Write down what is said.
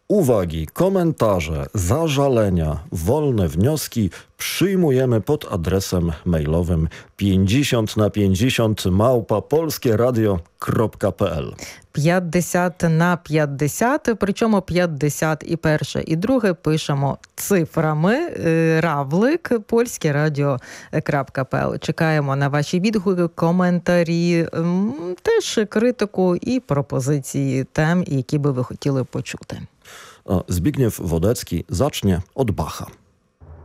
Uwagi, komentarze, zażalenia, wolne wnioski przyjmujemy pod adresem mailowym 50na50 50na50, причому 50 і перше, і друге пишемо цифрами равлик polskieradio.pl. Чекаємо на ваші відгуки, коментарі, теж критику і пропозиції тем, які би ви хотіли почути. Zbigniew Wodecki zacznie od Bacha.